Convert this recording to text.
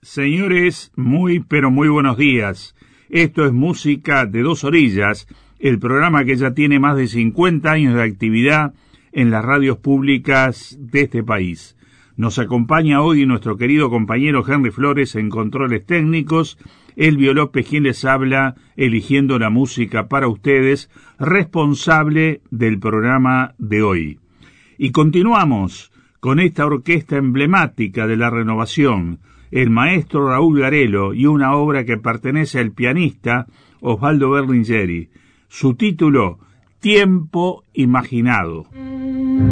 Señores, muy pero muy buenos días. Esto es Música de Dos Orillas, el programa que ya tiene más de 50 años de actividad en las radios públicas de este país. Nos acompaña hoy nuestro querido compañero Henry Flores en controles técnicos, Elvio López quien les habla, eligiendo la música para ustedes, responsable del programa de hoy. Y continuamos con esta orquesta emblemática de la renovación, el maestro Raúl Garelo, y una obra que pertenece al pianista Osvaldo Berlingeri. Su título, Tiempo Imaginado.